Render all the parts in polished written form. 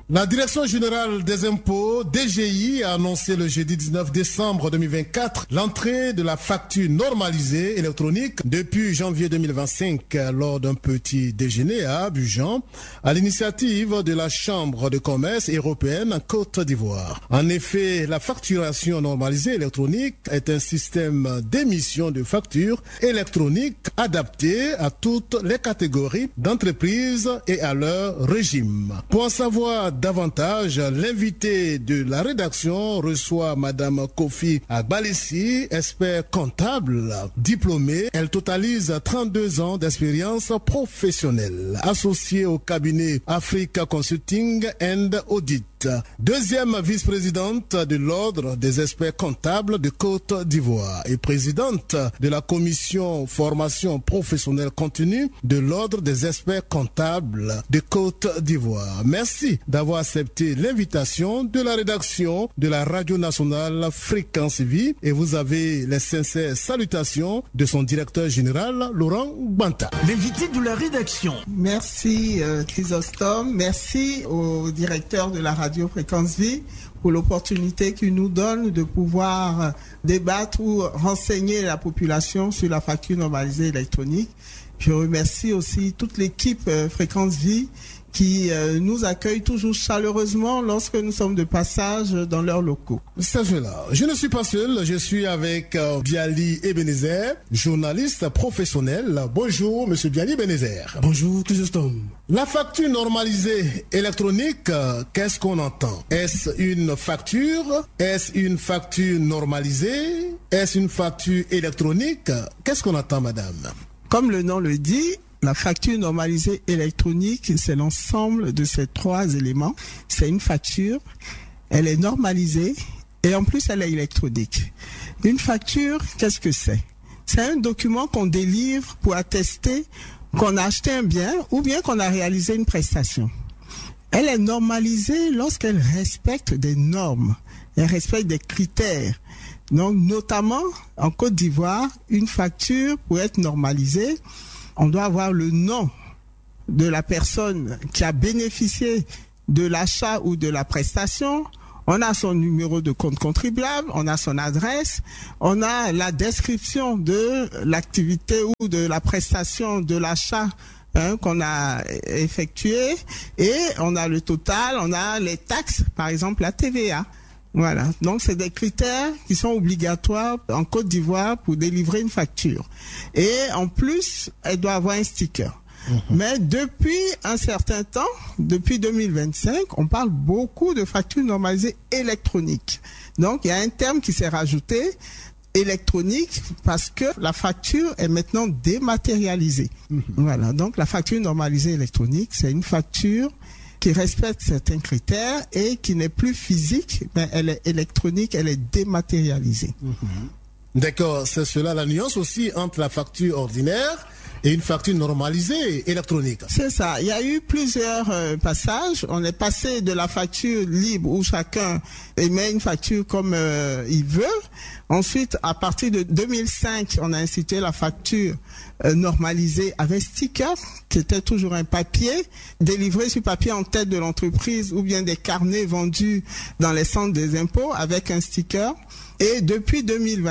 La Direction générale des impôts, DGI, a annoncé le jeudi 19 décembre 2024 l'entrée de la facture normalisée électronique depuis janvier 2025 lors d'un petit déjeuner à Abidjan à l'initiative de la Chambre de commerce européenne en Côte d'Ivoire. En effet, la facturation normalisée électronique est un système d'émission de factures électroniques adapté à toutes les catégories d'entreprises et à leur régime. Pour en savoir davantage, l'invité de la rédaction reçoit Madame Kofi Agbalessi, expert comptable, diplômée. Elle totalise 32 ans d'expérience professionnelle, associée au cabinet Africa Consulting and Audit. Deuxième vice-présidente de l'Ordre des experts comptables de Côte d'Ivoire et présidente de la commission formation professionnelle continue de l'Ordre des experts comptables de Côte d'Ivoire. Merci d'avoir accepté l'invitation de la rédaction de la Radio Nationale Fréquence Vie et vous avez les sincères salutations de son directeur général, Laurent Banta. L'invité de la rédaction. Merci Chrysostome, merci au directeur de la Radio Fréquence Vie pour l'opportunité qu'il nous donne de pouvoir débattre ou renseigner la population sur la facture normalisée électronique. Je remercie aussi toute l'équipe Fréquence Vie qui nous accueille toujours chaleureusement lorsque nous sommes de passage dans leurs locaux. C'est cela. Je ne suis pas seul, je suis avec Biali Ebenezer, journaliste professionnel. Bonjour, monsieur Biali Ebenezer. Bonjour, Chrysostome. La facture normalisée électronique, qu'est-ce qu'on entend? Est-ce une facture? Est-ce une facture normalisée? Est-ce une facture électronique? Qu'est-ce qu'on entend, madame? Comme le nom le dit, la facture normalisée électronique, c'est l'ensemble de ces trois éléments. C'est une facture, elle est normalisée et en plus elle est électronique. Une facture, qu'est-ce que c'est? C'est un document qu'on délivre pour attester qu'on a acheté un bien ou bien qu'on a réalisé une prestation. Elle est normalisée lorsqu'elle respecte des normes, elle respecte des critères. Donc, notamment, en Côte d'Ivoire, une facture, pour être normalisée, on doit avoir le nom de la personne qui a bénéficié de l'achat ou de la prestation. On a son numéro de compte contribuable, on a son adresse, on a la description de l'activité ou de la prestation de l'achat qu'on a effectué et on a le total, on a les taxes, par exemple la TVA. Voilà, donc c'est des critères qui sont obligatoires en Côte d'Ivoire pour délivrer une facture. Et en plus, elle doit avoir un sticker. Mais depuis un certain temps, depuis 2025, on parle beaucoup de factures normalisées électroniques. Donc il y a un terme qui s'est rajouté, électronique, parce que la facture est maintenant dématérialisée. Voilà, donc la facture normalisée électronique, c'est une facture qui respecte certains critères et qui n'est plus physique, mais elle est électronique, elle est dématérialisée. D'accord, c'est cela la nuance aussi entre la facture ordinaire et une facture normalisée électronique. C'est ça, il y a eu plusieurs passages. On est passé de la facture libre où chacun émet une facture comme il veut. Ensuite, à partir de 2005, on a institué la facture normalisée avec sticker, qui était toujours un papier, délivré sur papier en tête de l'entreprise ou bien des carnets vendus dans les centres des impôts avec un sticker. Et depuis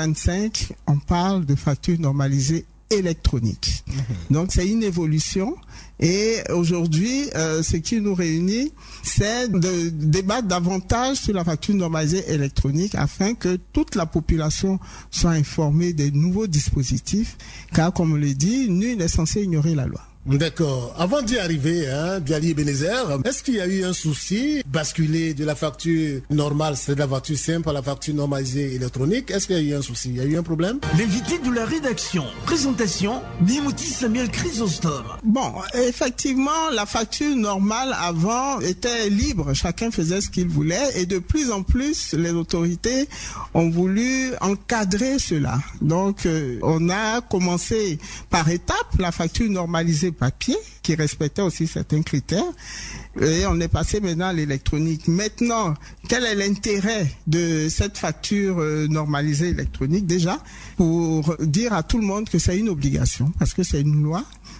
2025, on parle de facture normalisée électronique. Donc c'est une évolution et aujourd'hui ce qui nous réunit c'est de débattre davantage sur la facture normalisée électronique afin que toute la population soit informée des nouveaux dispositifs car comme on le dit, nul n'est censé ignorer la loi. D'accord. Avant d'y arriver, Biali Ebenezer, est-ce qu'il y a eu un souci basculer de la facture normale, c'est de la facture simple à la facture normalisée électronique? Est-ce qu'il y a eu un souci? Il y a eu un problème? L'invité de la rédaction. Présentation, Nimoti Samuel Chrysostome. Bon, effectivement, la facture normale avant était libre. Chacun faisait ce qu'il voulait et de plus en plus, les autorités ont voulu encadrer cela. Donc, on a commencé par étapes la facture normalisée papier qui respectait aussi certains critères et on est passé maintenant à l'électronique. Maintenant, quel est l'intérêt de cette facture normalisée électronique? Déjà, pour dire à tout le monde que c'est une obligation parce que c'est une loi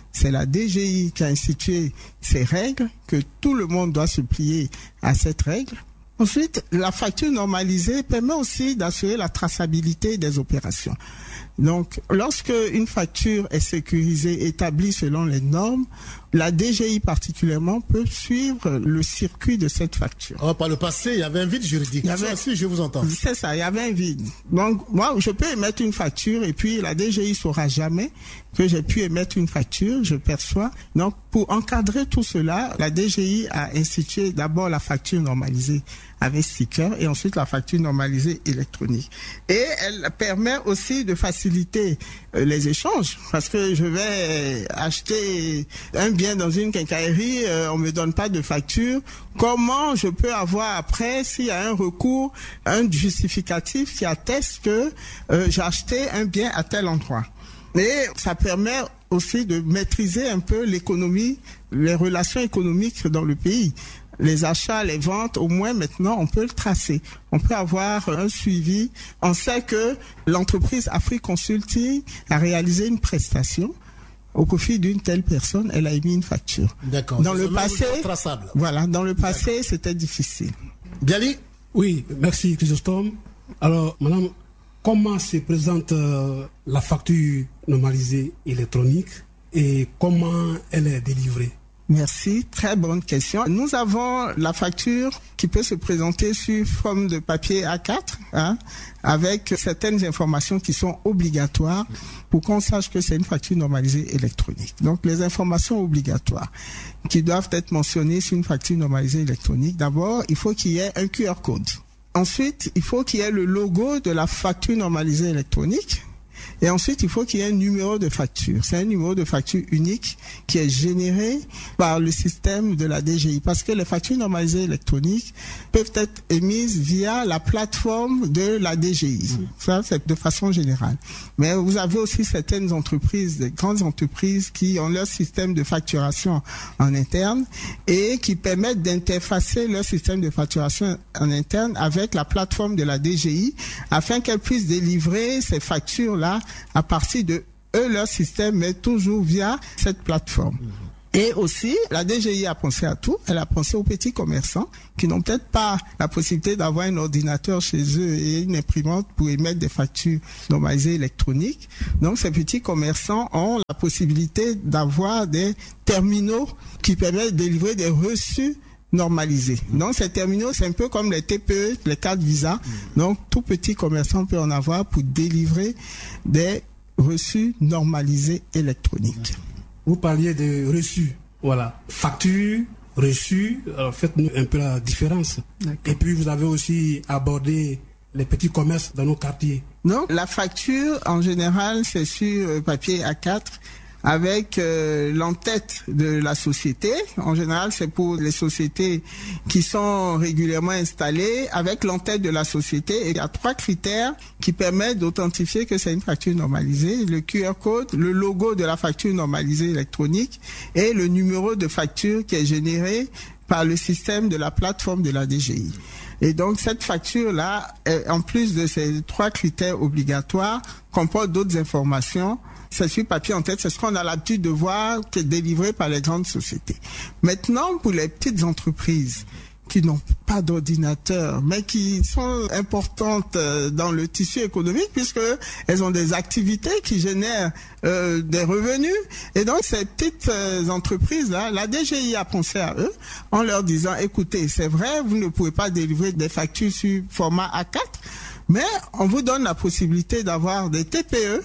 C'est la DGI qui a institué ces règles, que tout le monde doit se plier à cette règle. Ensuite, la facture normalisée permet aussi d'assurer la traçabilité des opérations. Donc, lorsque une facture est sécurisée, établie selon les normes, la DGI particulièrement peut suivre le circuit de cette facture. Oh, par le passé, il y avait un vide juridique. Si je vous entends. C'est ça, il y avait un vide. Donc, moi, je peux émettre une facture et puis la DGI saura jamais que j'ai pu émettre une facture, je perçois. Donc, pour encadrer tout cela, la DGI a institué d'abord la facture normalisée avec sticker et ensuite la facture normalisée électronique. Et elle permet aussi de faciliter les échanges, parce que je vais acheter un bien dans une quincaillerie, on me donne pas de facture. Comment je peux avoir après, s'il y a un recours, un justificatif qui atteste que j'ai acheté un bien à tel endroit? Et ça permet aussi de maîtriser un peu l'économie, les relations économiques dans le pays. Les achats, les ventes, au moins maintenant, on peut le tracer. On peut avoir un suivi. On sait que l'entreprise Afrique Consulting a réalisé une prestation au profit d'une telle personne, elle a émis une facture. D'accord. Dans le passé, voilà, dans le passé, d'accord, c'était difficile. Bialy? Oui, merci Chrysostome. Alors, madame, comment se présente la facture normalisée électronique et comment elle est délivrée? Merci, très bonne question. Nous avons la facture qui peut se présenter sous forme de papier A4, avec certaines informations qui sont obligatoires pour qu'on sache que c'est une facture normalisée électronique. Donc, les informations obligatoires qui doivent être mentionnées sur une facture normalisée électronique, d'abord, il faut qu'il y ait un QR code. Ensuite, il faut qu'il y ait le logo de la facture normalisée électronique. Et ensuite, il faut qu'il y ait un numéro de facture. C'est un numéro de facture unique qui est généré par le système de la DGI. Parce que les factures normalisées électroniques peuvent être émises via la plateforme de la DGI. Ça, c'est de façon générale. Mais vous avez aussi certaines entreprises, des grandes entreprises qui ont leur système de facturation en interne et qui permettent d'interfacer leur système de facturation en interne avec la plateforme de la DGI afin qu'elles puissent délivrer ces factures-là à partir de eux, leur système, mais toujours via cette plateforme. Et aussi, la DGI a pensé à tout. Elle a pensé aux petits commerçants qui n'ont peut-être pas la possibilité d'avoir un ordinateur chez eux et une imprimante pour émettre des factures normalisées électroniques. Donc, ces petits commerçants ont la possibilité d'avoir des terminaux qui permettent de délivrer des reçus normalisés. Donc, ces terminaux, c'est un peu comme les TPE, les cartes Visa. Donc, tout petit commerçant peut en avoir pour délivrer des reçus normalisés électroniques. Vous parliez de reçus. Voilà. Facture, reçu. Alors, faites-nous un peu la différence. D'accord. Et puis, vous avez aussi abordé les petits commerces dans nos quartiers. Donc, la facture, en général, c'est sur papier A4. Avec l'entête de la société. En général, c'est pour les sociétés qui sont régulièrement installées. Avec l'entête de la société, et il y a 3 critères qui permettent d'authentifier que c'est une facture normalisée. Le QR code, le logo de la facture normalisée électronique et le numéro de facture qui est généré par le système de la plateforme de la DGI. Et donc, cette facture-là, en plus de ces 3 critères obligatoires, comporte d'autres informations. C'est sur papier en tête, c'est ce qu'on a l'habitude de voir qui est délivré par les grandes sociétés. Maintenant, pour les petites entreprises qui n'ont pas d'ordinateur, mais qui sont importantes dans le tissu économique puisque elles ont des activités qui génèrent des revenus. Et donc, ces petites entreprises-là, la DGI a pensé à eux en leur disant, écoutez, c'est vrai, vous ne pouvez pas délivrer des factures sur format A4, mais on vous donne la possibilité d'avoir des TPE,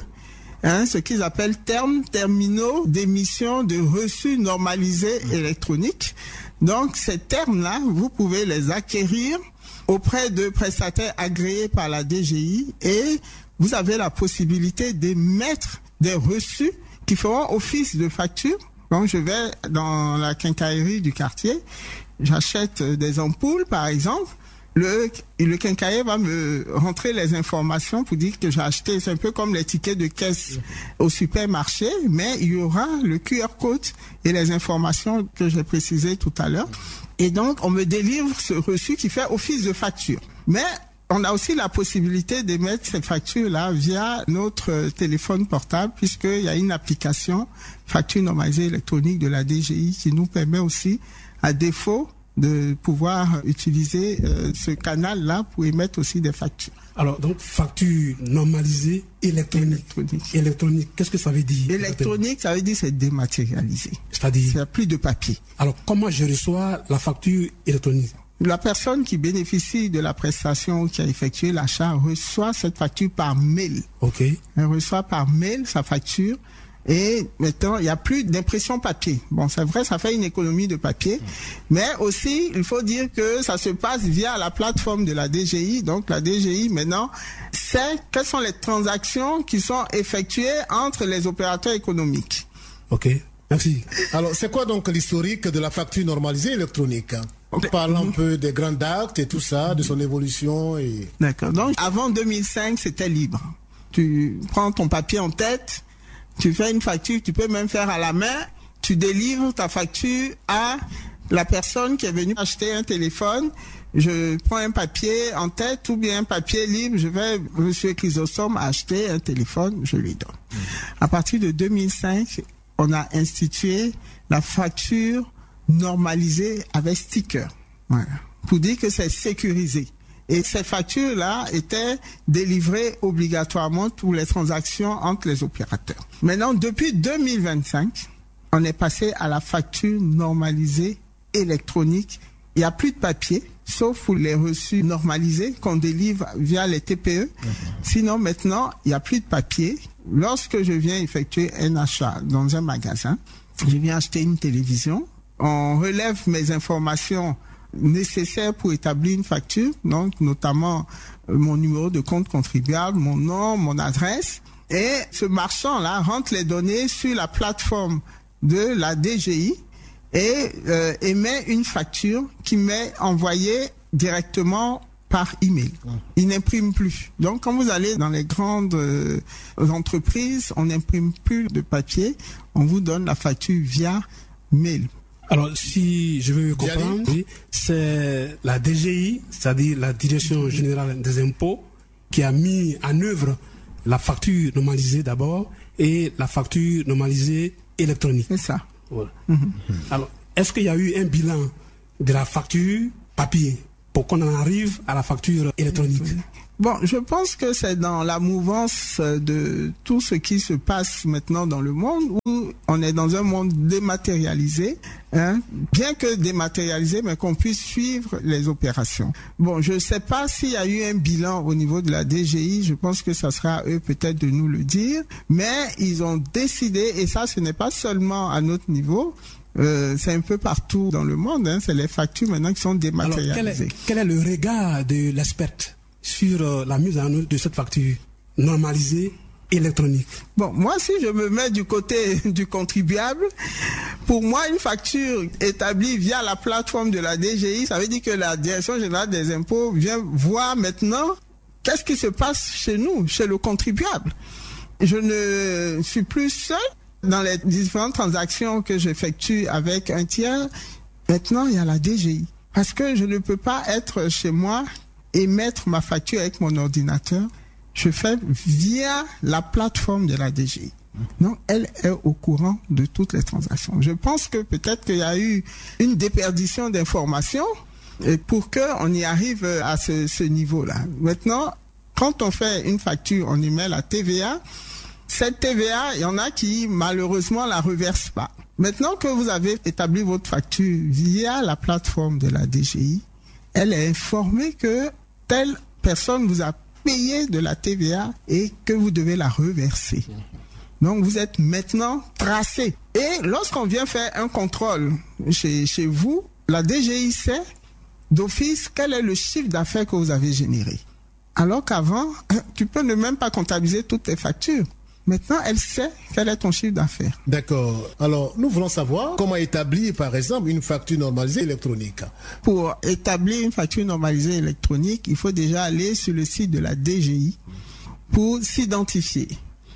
ce qu'ils appellent terminaux d'émission de reçus normalisés électroniques. Donc, ces termes-là, vous pouvez les acquérir auprès de prestataires agréés par la DGI et vous avez la possibilité d'émettre des reçus qui feront office de facture. Donc, je vais dans la quincaillerie du quartier, j'achète des ampoules, par exemple. Le quincailler va me rentrer les informations pour dire que j'ai acheté. C'est un peu comme les tickets de caisse au supermarché, mais il y aura le QR code et les informations que j'ai précisées tout à l'heure. Et donc, on me délivre ce reçu qui fait office de facture. Mais on a aussi la possibilité d'émettre ces factures-là via notre téléphone portable, puisqu'il y a une application facture normalisée électronique de la DGI qui nous permet aussi, à défaut de pouvoir utiliser ce canal-là pour émettre aussi des factures. Alors, donc, facture normalisée électronique. Électronique, qu'est-ce que ça veut dire? Électronique, ça veut dire c'est dématérialisé. C'est-à-dire? Il n'y a plus de papier. Alors, comment je reçois la facture électronique? La personne qui bénéficie de la prestation, qui a effectué l'achat, reçoit cette facture par mail. OK. Elle reçoit par mail sa facture. Et maintenant, il n'y a plus d'impression papier. Bon, c'est vrai, ça fait une économie de papier. Mais aussi, il faut dire que ça se passe via la plateforme de la DGI. Donc, la DGI, maintenant, sait quelles sont les transactions qui sont effectuées entre les opérateurs économiques. OK. Merci. Alors, c'est quoi donc l'historique de la facture normalisée électronique? On parle un peu des grands actes et tout ça, de son évolution. Et... D'accord. Donc, avant 2005, c'était libre. Tu prends ton papier en tête, tu fais une facture, tu peux même faire à la main, tu délivres ta facture à la personne qui est venue acheter un téléphone. Je prends un papier en tête ou bien un papier libre, je vais, monsieur Chrysostome, acheter un téléphone, je lui donne. À partir de 2005, on a institué la facture normalisée avec sticker. Voilà. Pour dire que c'est sécurisé. Et ces factures-là étaient délivrées obligatoirement pour les transactions entre les opérateurs. Maintenant, depuis 2025, on est passé à la facture normalisée électronique. Il n'y a plus de papier, sauf pour les reçus normalisés qu'on délivre via les TPE. Sinon, maintenant, il n'y a plus de papier. Lorsque je viens effectuer un achat dans un magasin, je viens acheter une télévision, on relève mes informations nécessaires pour établir une facture, donc notamment mon numéro de compte contribuable, mon nom, mon adresse, et ce marchand-là rentre les données sur la plateforme de la DGI et émet une facture qui m'est envoyée directement par email. Il n'imprime plus. Donc quand vous allez dans les grandes entreprises, on n'imprime plus de papier, on vous donne la facture via mail. Alors, si je veux comprendre, c'est la DGI, c'est-à-dire la Direction Générale des Impôts, qui a mis en œuvre la facture normalisée d'abord et la facture normalisée électronique. C'est ça. Voilà. Alors, est-ce qu'il y a eu un bilan de la facture papier pour qu'on en arrive à la facture électronique? Bon, je pense que c'est dans la mouvance de tout ce qui se passe maintenant dans le monde, où on est dans un monde dématérialisé, hein, bien que dématérialisé, mais qu'on puisse suivre les opérations. Bon, je ne sais pas s'il y a eu un bilan au niveau de la DGI, je pense que ça sera à eux peut-être de nous le dire, mais ils ont décidé, et ça ce n'est pas seulement à notre niveau, c'est un peu partout dans le monde, hein, c'est les factures maintenant qui sont dématérialisées. Alors, quel est le regard de l'expert sur la mise en œuvre de cette facture normalisée électronique? Bon, moi, si je me mets du côté du contribuable, pour moi, une facture établie via la plateforme de la DGI, ça veut dire que la Direction Générale des Impôts vient voir maintenant qu'est-ce qui se passe chez nous, chez le contribuable. Je ne suis plus seul dans les différentes transactions que j'effectue avec un tiers. Maintenant, il y a la DGI. Parce que je ne peux pas être chez moi et mettre ma facture avec mon ordinateur. Je fais via la plateforme de la DGI. Donc, elle est au courant de toutes les transactions. Je pense que peut-être qu'il y a eu une déperdition d'informations pour qu'on y arrive à ce niveau-là. Maintenant, quand on fait une facture, on y met la TVA. Cette TVA, il y en a qui, malheureusement, la reversent pas. Maintenant que vous avez établi votre facture via la plateforme de la DGI, elle est informée que telle personne vous a payé de la TVA et que vous devez la reverser. Donc, vous êtes maintenant tracé. Et lorsqu'on vient faire un contrôle chez vous, la DGI sait d'office quel est le chiffre d'affaires que vous avez généré. Alors qu'avant, tu peux ne même pas comptabiliser toutes tes factures. Maintenant, elle sait quel est ton chiffre d'affaires. D'accord. Alors, nous voulons savoir comment établir, par exemple, une facture normalisée électronique. Pour établir une facture normalisée électronique, il faut déjà aller sur le site de la DGI pour s'identifier.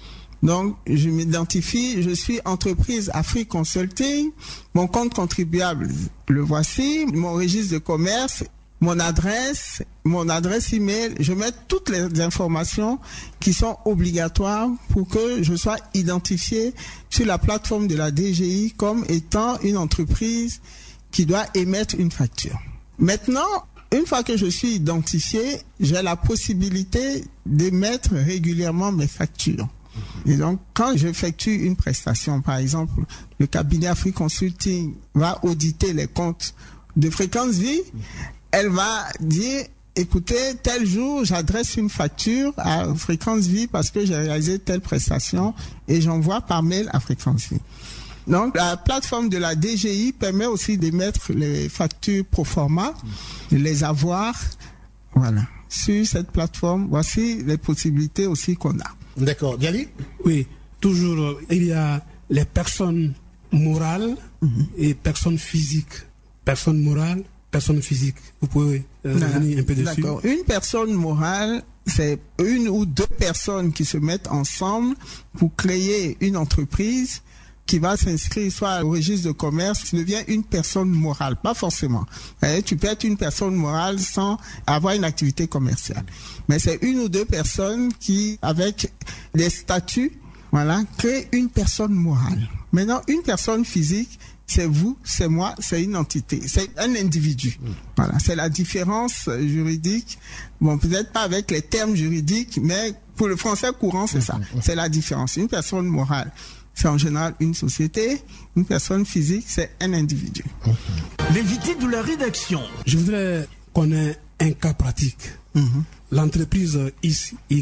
Donc, je m'identifie, je suis entreprise Afrique Consulting, mon compte contribuable, le voici, mon registre de commerce mon adresse email, je mets toutes les informations qui sont obligatoires pour que je sois identifié sur la plateforme de la DGI comme étant une entreprise qui doit émettre une facture. Maintenant, une fois que je suis identifié, j'ai la possibilité d'émettre régulièrement mes factures. Et donc, quand j'effectue une prestation, par exemple, le cabinet Afrique Consulting va auditer les comptes de Fréquence Vie, elle va dire, écoutez, tel jour, j'adresse une facture à Fréquence Vie parce que j'ai réalisé telle prestation et j'envoie par mail à Fréquence Vie. Donc, la plateforme de la DGI permet aussi d'émettre les factures pro forma, les avoirs. Voilà. Sur cette plateforme, voici les possibilités aussi qu'on a. D'accord. Diali? Oui, toujours, il y a les personnes morales et personnes physiques. Personnes morales, personnes physiques. Vous pouvez revenir un peu dessus? D'accord. Une personne morale, c'est une ou deux personnes qui se mettent ensemble pour créer une entreprise qui va s'inscrire soit au registre de commerce, tu deviens une personne morale, pas forcément. Tu peux être une personne morale sans avoir une activité commerciale. Mais c'est une ou deux personnes qui, avec des statuts, voilà, créent une personne morale. Maintenant, une personne physique, c'est vous, c'est moi, c'est une entité, c'est un individu. Voilà, c'est la différence juridique. Bon, peut-être pas avec les termes juridiques, mais pour le français courant, c'est ça. C'est la différence. Une personne morale, c'est en général une société. Une personne physique, c'est un individu. L'invité de la rédaction. Je voudrais qu'on ait un cas pratique. L'entreprise XY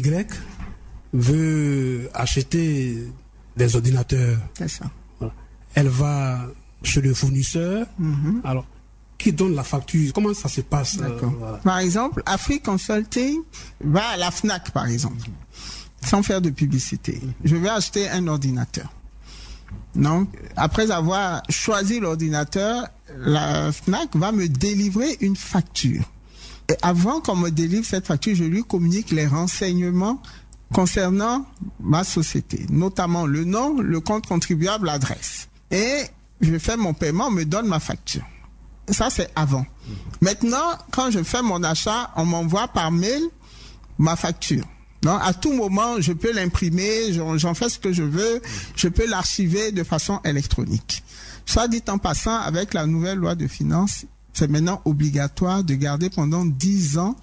veut acheter des ordinateurs. C'est ça. Voilà. Elle va chez le fournisseur. Alors, qui donne la facture? Comment ça se passe? Voilà. Par exemple, Afrique Consulting va à la FNAC, par exemple, sans faire de publicité. Je vais acheter un ordinateur. Donc, après avoir choisi l'ordinateur, la FNAC va me délivrer une facture. Et avant qu'on me délivre cette facture, je lui communique les renseignements concernant ma société, notamment le nom, le compte contribuable, l'adresse. Et je fais mon paiement, on me donne ma facture. Ça, c'est avant. Maintenant, quand je fais mon achat, on m'envoie par mail ma facture. Donc, à tout moment, je peux l'imprimer, j'en fais ce que je veux, je peux l'archiver de façon électronique. Soit dit en passant, avec la nouvelle loi de finances, c'est maintenant obligatoire de garder pendant 10 ans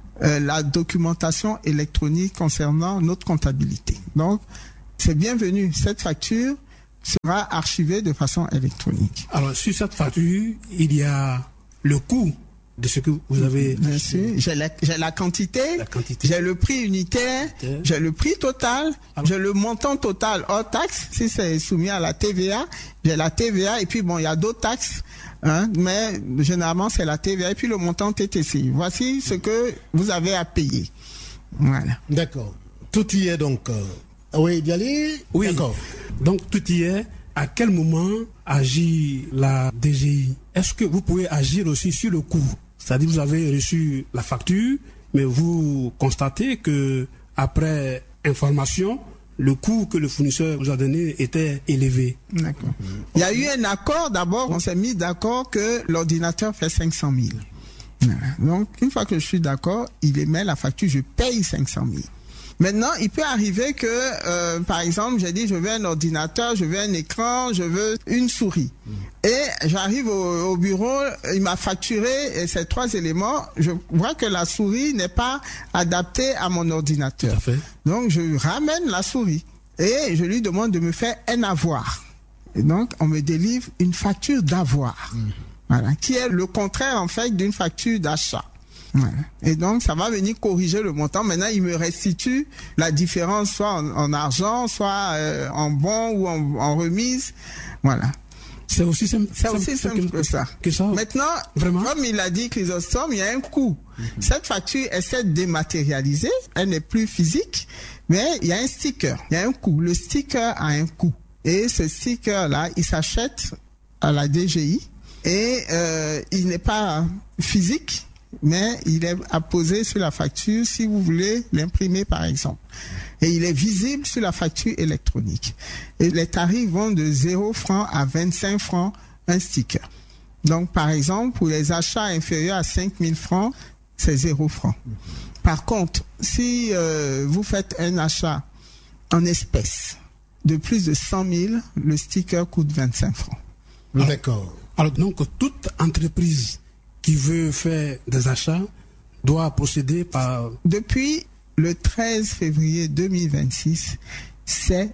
la documentation électronique concernant notre comptabilité. Donc, c'est bienvenu. Cette facture sera archivée de façon électronique. Alors, sur cette facture, il y a le coût de ce que vous avez. Bien sûr, j'ai la quantité, j'ai le prix unitaire, j'ai le prix total, j'ai le montant total hors taxe, si c'est soumis à la TVA, j'ai la TVA, et puis bon, il y a d'autres taxes, hein, mais généralement c'est la TVA, et puis le montant TTC. Voici ce que vous avez à payer. Voilà. D'accord. Tout y est donc. Oui, Diali? Oui. D'accord. Donc tout y est. À quel moment agit la DGI? Est-ce que vous pouvez agir aussi sur le coût? C'est-à-dire vous avez reçu la facture, mais vous constatez que après information, le coût que le fournisseur vous a donné était élevé. D'accord. Il y a eu un accord d'abord, on s'est mis d'accord que l'ordinateur fait 500 000. Donc une fois que je suis d'accord, il émet la facture, je paye 500 000. Maintenant, il peut arriver que, par exemple, j'ai dit je veux un ordinateur, je veux un écran, je veux une souris. Et j'arrive au bureau, il m'a facturé ces 3 éléments. Je vois que la souris n'est pas adaptée à mon ordinateur. Tout à fait. Donc, je ramène la souris et je lui demande de me faire un avoir. Et donc, on me délivre une facture d'avoir. Voilà, qui est le contraire, en fait, d'une facture d'achat. Voilà. Et donc, ça va venir corriger le montant. Maintenant, il me restitue la différence, soit en argent, soit en bon ou en remise. Voilà. C'est aussi simple, que ça. Maintenant, vraiment? Comme il a dit Chrysostome, il y a un coût. Cette facture essaie de dématérialiser. Elle n'est plus physique, mais il y a un sticker. Il y a un coût. Le sticker a un coût. Et ce sticker-là, il s'achète à la DGI et il n'est pas physique, mais il est apposé sur la facture si vous voulez l'imprimer par exemple. Et il est visible sur la facture électronique. Et les tarifs vont de 0 francs à 25 francs un sticker. Donc, par exemple, pour les achats inférieurs à 5 000 francs, c'est 0 francs. Par contre, si vous faites un achat en espèces de plus de 100 000, le sticker coûte 25 francs. D'accord. Alors donc, toute entreprise qui veut faire des achats doit procéder par... Depuis le 13 février 2026, c'est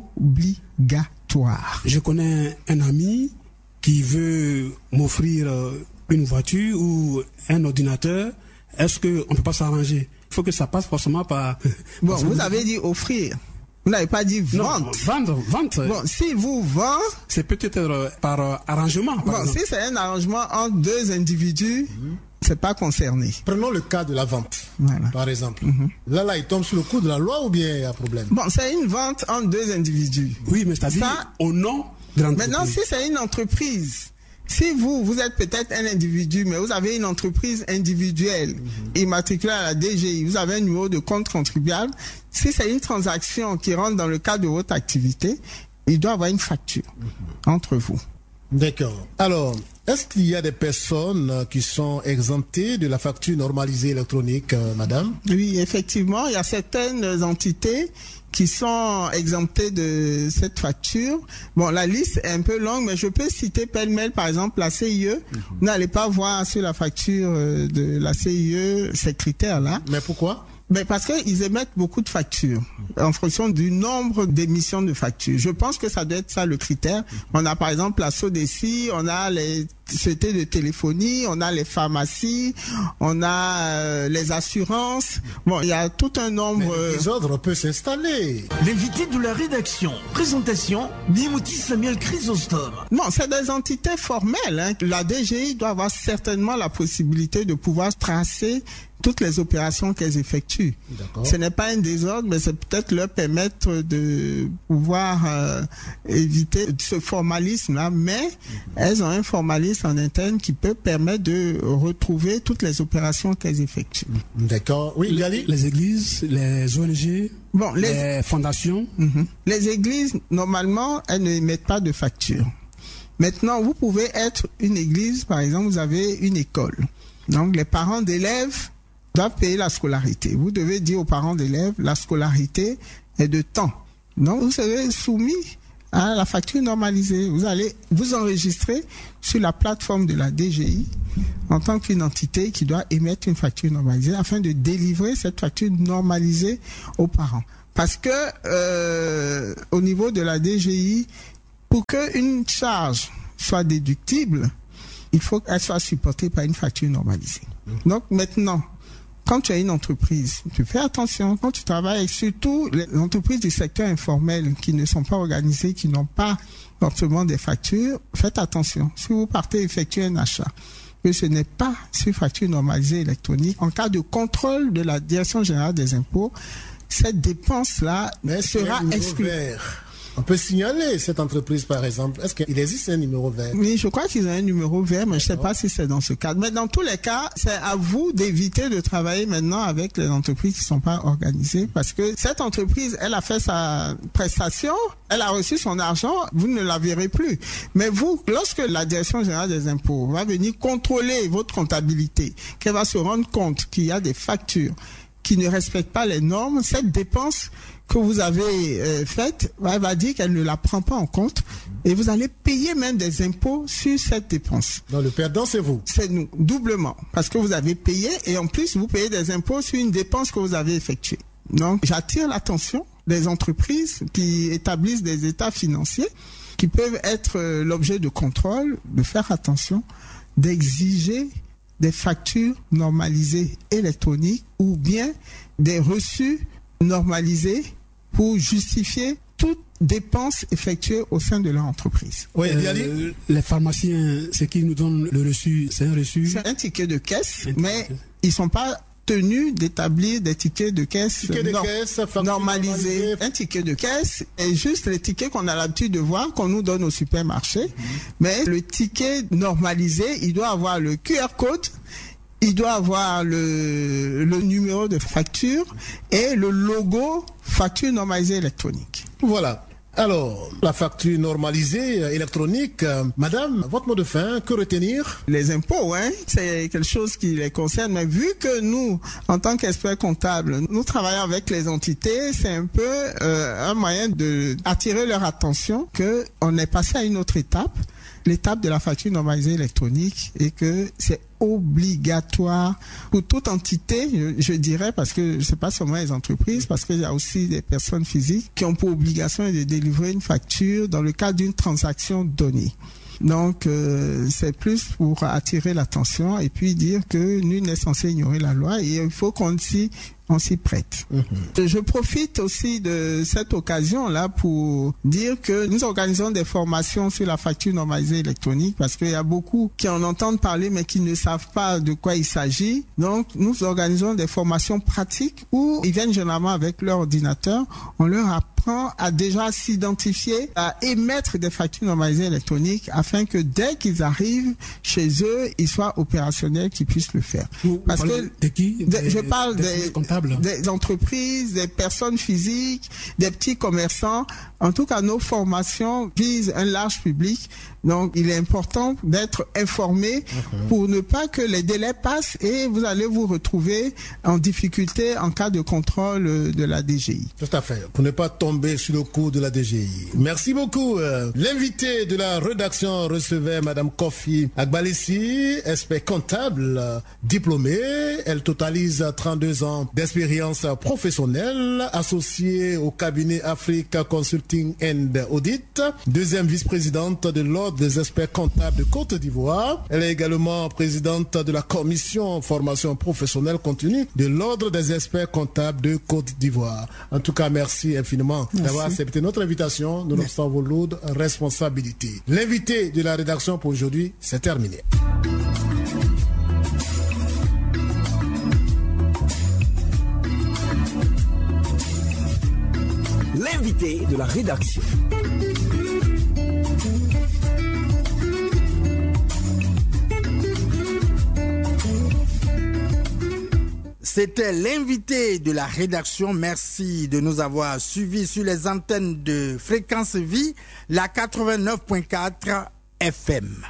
obligatoire. Je connais un ami qui veut m'offrir une voiture ou un ordinateur. Est-ce qu'on ne peut pas s'arranger? Il faut que ça passe forcément par... Bon, vous avez dit offrir. Vous n'avez pas dit vente. Non, vente. Bon, si vous vendez... C'est peut-être par arrangement. Bon, si c'est un arrangement entre deux individus, c'est pas concerné. Prenons le cas de la vente, Voilà. par exemple. Là, il tombe sous le coup de la loi ou bien il y a problème? Bon, c'est une vente entre deux individus. Oui, mais c'est-à-dire Ça, au nom de l'entreprise. maintenant, si c'est une entreprise, si vous êtes peut-être un individu, mais vous avez une entreprise individuelle immatriculée à la DGI, vous avez un numéro de compte contribuable, si c'est une transaction qui rentre dans le cadre de votre activité, il doit y avoir une facture entre vous. D'accord. Alors, est-ce qu'il y a des personnes qui sont exemptées de la facture normalisée électronique, madame? Oui, effectivement, il y a certaines entités qui sont exemptées de cette facture. Bon, la liste est un peu longue, mais je peux citer pêle-mêle, par exemple, la CIE. Vous n'allez pas voir sur la facture de la CIE ces critères-là. Mais pourquoi? Mais parce qu'ils émettent beaucoup de factures en fonction du nombre d'émissions de factures. Je pense que ça doit être ça le critère. On a par exemple la SODECI, on a les sociétés de téléphonie, on a les pharmacies, on a les assurances. Bon, il y a tout un nombre... Le désordre peut s'installer. L'invité de la rédaction. Présentation, Nimouti Samuel Chrysostome. Non, c'est des entités formelles. Hein. La DGI doit avoir certainement la possibilité de pouvoir tracer toutes les opérations qu'elles effectuent. Ce n'est pas un désordre, mais c'est peut-être leur permettre de pouvoir éviter ce formalisme-là, mais elles ont un formalisme en interne qui peut permettre de retrouver toutes les opérations qu'elles effectuent. D'accord. Oui, Gali? Les églises, les ONG, bon, les fondations. Les églises, normalement, elles n'émettent pas de facture. Maintenant, vous pouvez être une église, par exemple, vous avez une école. Donc, les parents d'élèves doivent payer la scolarité. Vous devez dire aux parents d'élèves, la scolarité est de temps. Donc, vous serez soumis à la facture normalisée. Vous allez vous enregistrer sur la plateforme de la DGI en tant qu'une entité qui doit émettre une facture normalisée afin de délivrer cette facture normalisée aux parents. Parce que au niveau de la DGI, pour qu'une charge soit déductible, il faut qu'elle soit supportée par une facture normalisée. Donc maintenant, quand tu as une entreprise, tu fais attention. Quand tu travailles, surtout les entreprises du secteur informel qui ne sont pas organisées, qui n'ont pas forcément des factures, faites attention. Si vous partez effectuer un achat, que ce n'est pas sur facture normalisée électronique, en cas de contrôle de la Direction générale des impôts, cette dépense-là sera exclue. On peut signaler cette entreprise, par exemple. Est-ce qu'il existe un numéro vert? Oui, je crois qu'ils ont un numéro vert, mais je ne sais pas si c'est dans ce cadre. Mais dans tous les cas, c'est à vous d'éviter de travailler maintenant avec les entreprises qui ne sont pas organisées, parce que cette entreprise, elle a fait sa prestation, elle a reçu son argent, vous ne la verrez plus. Mais vous, lorsque la Direction générale des impôts va venir contrôler votre comptabilité, qu'elle va se rendre compte qu'il y a des factures qui ne respectent pas les normes, cette dépense que vous avez faite, elle va dire qu'elle ne la prend pas en compte et vous allez payer même des impôts sur cette dépense. Donc le perdant, c'est vous? C'est nous, doublement, parce que vous avez payé et en plus vous payez des impôts sur une dépense que vous avez effectuée. Donc j'attire l'attention des entreprises qui établissent des états financiers qui peuvent être l'objet de contrôle, de faire attention, d'exiger des factures normalisées électroniques ou bien des reçus normalisés pour justifier toute dépense effectuée au sein de leur entreprise. Oui, les pharmaciens, c'est qui nous donnent le reçu? C'est un reçu? C'est un ticket de caisse, mais ils ne sont pas tenus d'établir des tickets de caisse normalisés. Un ticket de caisse est juste les tickets qu'on a l'habitude de voir, qu'on nous donne au supermarché. Mais le ticket normalisé, il doit avoir le QR code, il doit avoir le numéro de facture et le logo facture normalisée électronique. Voilà. Alors, la facture normalisée électronique, madame, votre mot de fin, que retenir? Les impôts, c'est quelque chose qui les concerne, mais vu que nous, en tant qu'experts comptables, nous travaillons avec les entités, c'est un peu un moyen de attirer leur attention que on est passé à une autre étape, l'étape de la facture normalisée électronique, et que c'est obligatoire pour toute entité, je dirais, parce que c'est pas seulement les entreprises, parce qu'il y a aussi des personnes physiques qui ont pour obligation de délivrer une facture dans le cadre d'une transaction donnée. Donc, c'est plus pour attirer l'attention et puis dire que nul n'est censé ignorer la loi et il faut qu'on s'y prête. Je profite aussi de cette occasion-là pour dire que nous organisons des formations sur la facture normalisée électronique parce qu'il y a beaucoup qui en entendent parler mais qui ne savent pas de quoi il s'agit. Donc, nous organisons des formations pratiques où ils viennent généralement avec leur ordinateur. On leur apprend à déjà s'identifier, à émettre des factures normalisées électroniques afin que dès qu'ils arrivent chez eux, ils soient opérationnels, qu'ils puissent le faire. Parce que de qui? Je parle des entreprises, des personnes physiques, des petits commerçants. En tout cas, nos formations visent un large public. Donc, il est important d'être informé pour ne pas que les délais passent et vous allez vous retrouver en difficulté en cas de contrôle de la DGI. Tout à fait, pour ne pas tomber sur le coup de la DGI. Merci beaucoup. L'invité de la rédaction recevait Madame Kofi Agbalessi, expert comptable, diplômée. Elle totalise 32 ans d'expérience professionnelle, associée au cabinet Africa Consulting and Audit, deuxième vice-présidente de l'Ordre des experts comptables de Côte d'Ivoire. Elle est également présidente de la commission formation professionnelle continue de l'Ordre des experts comptables de Côte d'Ivoire. En tout cas, merci infiniment d'avoir accepté notre invitation, nonobstant vos lourdes responsabilités. L'invité de la rédaction pour aujourd'hui, c'est terminé. L'invité de la rédaction. C'était l'invité de la rédaction. Merci de nous avoir suivis sur les antennes de Fréquence Vie, la 89.4 FM.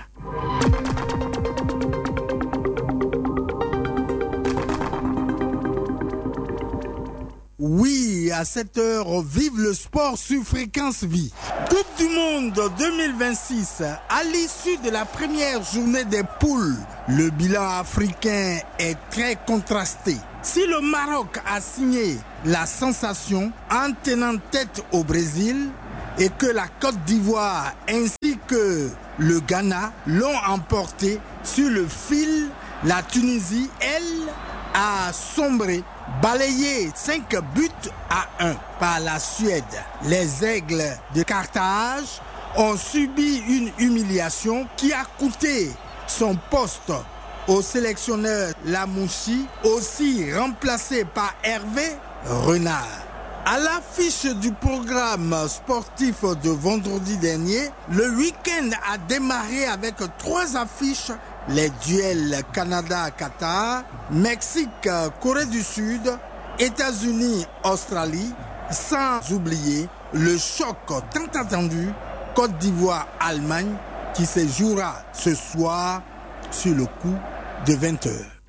Oui, à cette heure, vive le sport sur Fréquence Vie. Coupe du Monde 2026, à l'issue de la première journée des poules, le bilan africain est très contrasté. Si le Maroc a signé la sensation en tenant tête au Brésil et que la Côte d'Ivoire ainsi que le Ghana l'ont emporté sur le fil, la Tunisie, elle, a sombré, balayé 5 buts à 1 par la Suède. Les Aigles de Carthage ont subi une humiliation qui a coûté son poste au sélectionneur Lamouchi, aussi remplacé par Hervé Renard. À l'affiche du programme sportif de vendredi dernier, le week-end a démarré avec 3 affiches: les duels Canada-Qatar, Mexique-Corée du Sud, États-Unis-Australie, sans oublier le choc tant attendu Côte d'Ivoire-Allemagne qui se jouera ce soir sur le coup de 20h.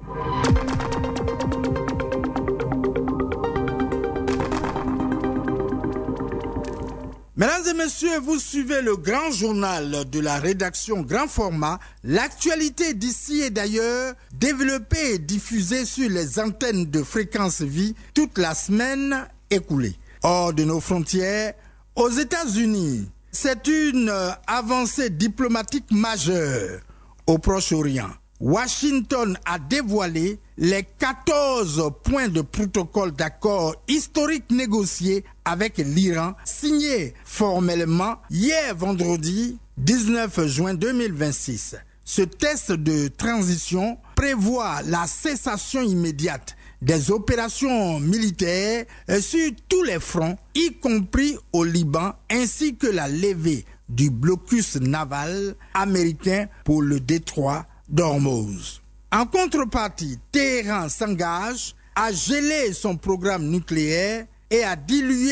Mesdames et messieurs, vous suivez le grand journal de la rédaction Grand Format, l'actualité d'ici et d'ailleurs, développée et diffusée sur les antennes de Fréquence Vie toute la semaine écoulée. Hors de nos frontières, aux États-Unis, c'est une avancée diplomatique majeure au Proche-Orient. Washington a dévoilé les 14 points de protocole d'accord historique négociés avec l'Iran, signé formellement hier vendredi 19 juin 2026. Ce test de transition prévoit la cessation immédiate des opérations militaires sur tous les fronts, y compris au Liban, ainsi que la levée du blocus naval américain pour le détroit d'Ormuz. En contrepartie, Téhéran s'engage à geler son programme nucléaire et à diluer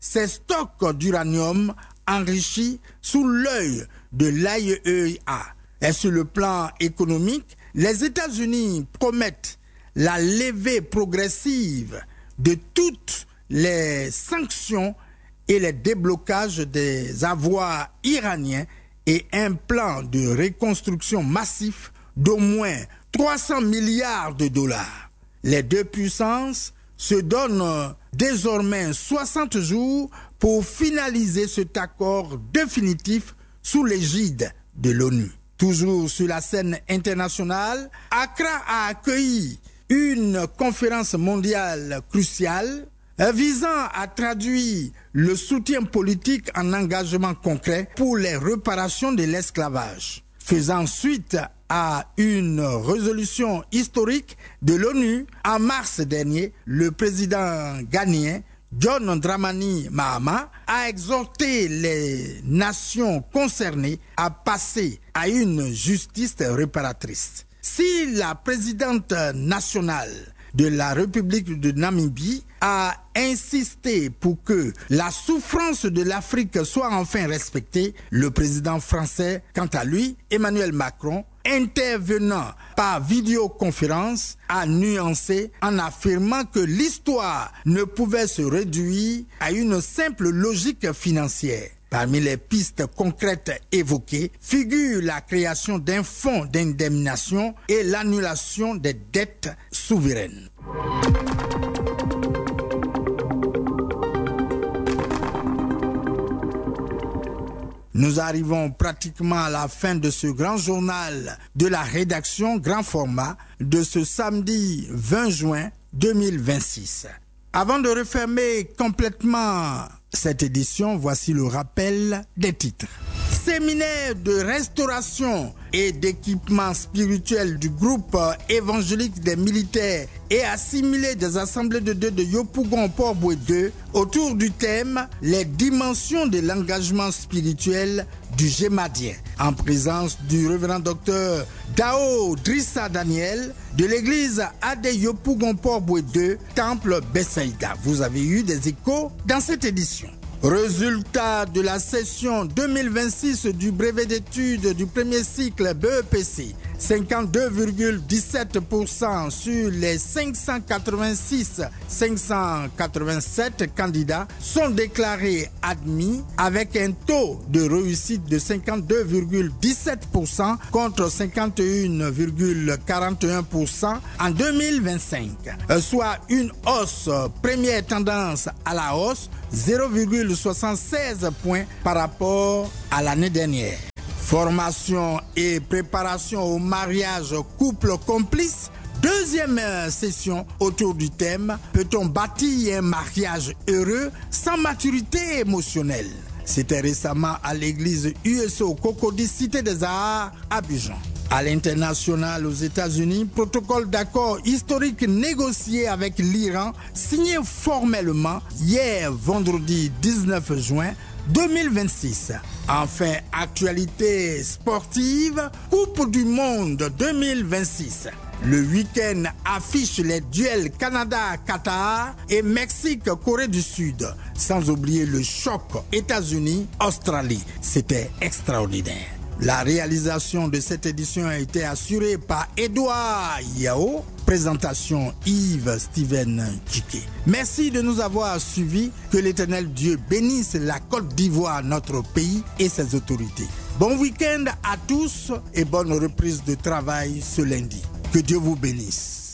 ses stocks d'uranium enrichi sous l'œil de l'AIEA. Et sur le plan économique, les États-Unis promettent la levée progressive de toutes les sanctions et les déblocages des avoirs iraniens et un plan de reconstruction massif d'au moins 300 milliards de dollars. Les deux puissances se donnent désormais 60 jours pour finaliser cet accord définitif sous l'égide de l'ONU. Toujours sur la scène internationale, Accra a accueilli une conférence mondiale cruciale visant à traduire le soutien politique en engagement concret pour les réparations de l'esclavage. Faisant suite à une résolution historique de l'ONU, en mars dernier, le président ghanéen John Dramani Mahama a exhorté les nations concernées à passer à une justice réparatrice. Si la présidente nationale de la République de Namibie a insisté pour que la souffrance de l'Afrique soit enfin respectée, le président français, quant à lui, Emmanuel Macron, intervenant par vidéoconférence, a nuancé en affirmant que l'histoire ne pouvait se réduire à une simple logique financière. Parmi les pistes concrètes évoquées figure la création d'un fonds d'indemnisation et l'annulation des dettes souveraines. Nous arrivons pratiquement à la fin de ce grand journal de la rédaction grand format de ce samedi 20 juin 2026. Avant de refermer complètement cette édition, voici le rappel des titres. Séminaire de restauration et d'équipement spirituel du groupe évangélique des militaires et assimilés des assemblées de Dieu de Yopougon Port-Boué 2 autour du thème « Les dimensions de l'engagement spirituel du Gémadien » en présence du révérend docteur Dao Drissa Daniel de l'église Adé Yopougon Port-Boué 2, Temple Bessaïda. Vous avez eu des échos dans cette édition. Résultat de la session 2026 du brevet d'études du premier cycle BEPC, 52,17% sur les 587 candidats sont déclarés admis avec un taux de réussite de 52,17% contre 51,41% en 2025, soit une hausse, première tendance à la hausse, 0,76 points par rapport à l'année dernière. Formation et préparation au mariage couple complice. Deuxième session autour du thème « Peut-on bâtir un mariage heureux sans maturité émotionnelle ?» C'était récemment à l'église USO Cocody Cité des Arts, Abidjan. À l'international aux États-Unis, protocole d'accord historique négocié avec l'Iran, signé formellement hier vendredi 19 juin 2026. Enfin, actualité sportive, Coupe du Monde 2026. Le week-end affiche les duels Canada-Qatar et Mexique-Corée du Sud. Sans oublier le choc États-Unis-Australie. C'était extraordinaire. La réalisation de cette édition a été assurée par Edouard Yao. Présentation Yves Steven Tchiké. Merci de nous avoir suivis. Que l'Éternel Dieu bénisse la Côte d'Ivoire, notre pays et ses autorités. Bon week-end à tous et bonne reprise de travail ce lundi. Que Dieu vous bénisse.